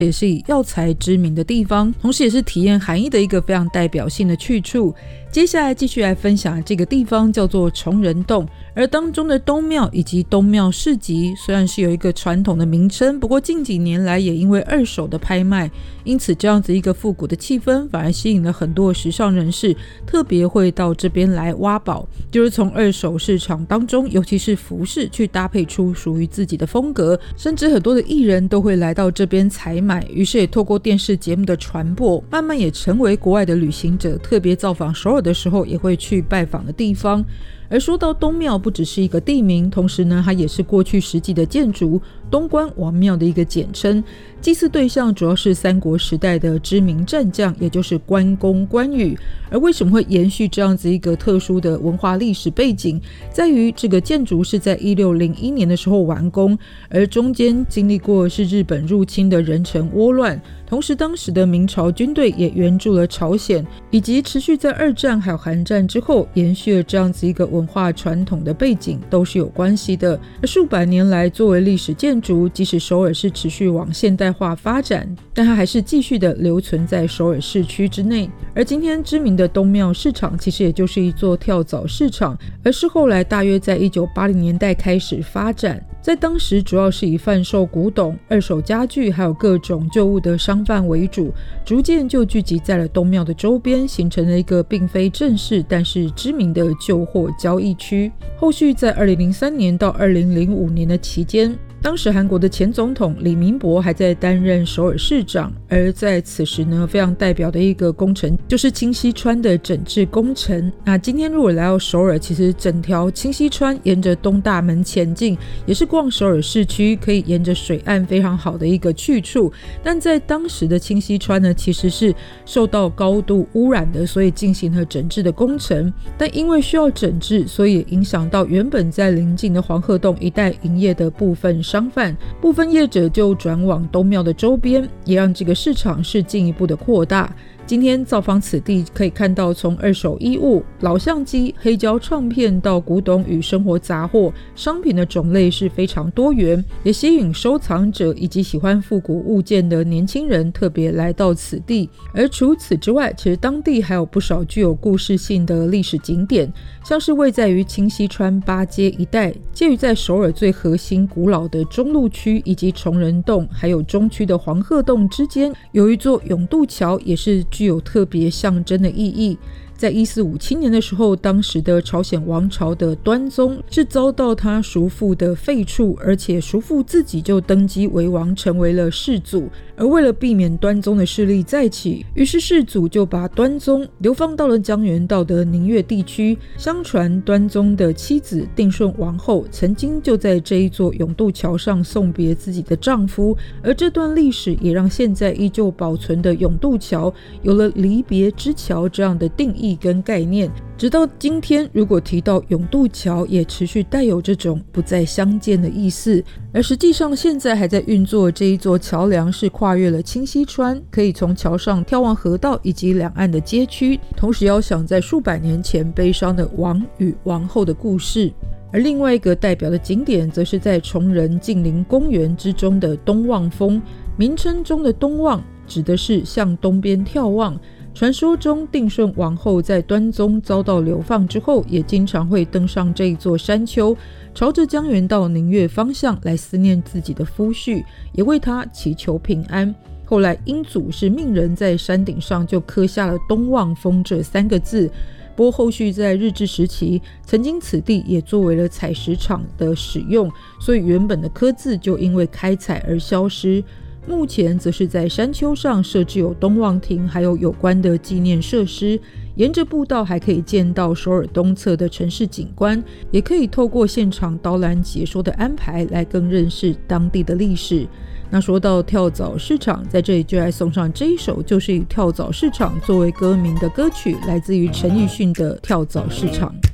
也是以药材知名的地方，同时也是体验含义的一个非常代表性的去处。接下来继续来分享这个地方叫做崇仁洞，而当中的东庙以及东庙市集虽然是有一个传统的名称，不过近几年来也因为二手的拍卖，因此这样子一个复古的气氛反而吸引了很多时尚人士特别会到这边来挖宝，就是从二手市场当中，尤其是服饰去搭配出属于自己的风格，甚至很多的艺人都会来到这边采买，于是也透过电视节目的传播，慢慢也成为国外的旅行者特别造访首尔的时候也会去拜访的地方。而说到东庙，不只是一个地名，同时呢，它也是过去实际的建筑东关王庙的一个简称。祭祀对象主要是三国时代的知名战将，也就是关公关羽。而为什么会延续这样子一个特殊的文化历史背景，在于这个建筑是在1601年的时候完工，而中间经历过是日本入侵的壬辰倭乱，同时当时的明朝军队也援助了朝鲜，以及持续在二战还有韩战之后延续了这样子一个文化传统的背景都是有关系的。而数百年来作为历史建筑，即使首尔是持续往现代化发展，但它还是继续的留存在首尔市区之内。而今天知名的东庙市场其实也就是一座跳蚤市场，而是后来大约在1980年代开始发展，在当时主要是以贩售古董、二手家具还有各种旧物的商贩为主，逐渐就聚集在了东庙的周边，形成了一个并非正式但是知名的旧货交易区。后续在2003年到2005年的期间，当时韩国的前总统李明博还在担任首尔市长，而在此时呢，非常代表的一个工程就是清溪川的整治工程。那今天如果来到首尔，其实整条清溪川沿着东大门前进，也是逛首尔市区可以沿着水岸非常好的一个去处。但在当时的清溪川呢，其实是受到高度污染的，所以进行了整治的工程。但因为需要整治，所以也影响到原本在邻近的黄鹤洞一带营业的部分商贩，部分业者就转往东庙的周边，也让这个市场是进一步的扩大。今天造访此地，可以看到从二手衣物、老相机、黑胶唱片到古董与生活杂货，商品的种类是非常多元，也吸引收藏者以及喜欢复古物件的年轻人特别来到此地。而除此之外，其实当地还有不少具有故事性的历史景点，像是位在于清溪川八街一带，介于在首尔最核心古老的中路区以及崇仁洞还有中区的黄鹤洞之间，有一座永渡桥，也是具有特别象征的意义。在1457年的时候，当时的朝鲜王朝的端宗是遭到他叔父的废黜，而且叔父自己就登基为王，成为了世祖。而为了避免端宗的势力再起，于是世祖就把端宗流放到了江原道的宁越地区。相传端宗的妻子定顺王后曾经就在这一座永渡桥上送别自己的丈夫，而这段历史也让现在依旧保存的永渡桥有了离别之桥这样的定义跟概念。直到今天，如果提到永渡桥，也持续带有这种不再相见的意思。而实际上现在还在运作这一座桥梁是跨越了清溪川，可以从桥上眺望河道以及两岸的街区，同时遥想在数百年前悲伤的王与王后的故事。而另外一个代表的景点则是在崇仁近邻公园之中的东望峰，名称中的东望指的是向东边眺望。传说中定顺王后在端宗遭到流放之后，也经常会登上这一座山丘，朝着江原道宁越方向来思念自己的夫婿，也为他祈求平安。后来英祖是命人在山顶上就刻下了东望峰这3个字，不过后续在日治时期，曾经此地也作为了采石场的使用，所以原本的刻字就因为开采而消失。目前则是在山丘上设置有东望亭，还有关的纪念设施。沿着步道还可以见到首尔东侧的城市景观，也可以透过现场导览解说的安排来更认识当地的历史。那说到跳蚤市场，在这里就来送上这一首，就是以跳蚤市场作为歌名的歌曲，来自于陈奕迅的《跳蚤市场》。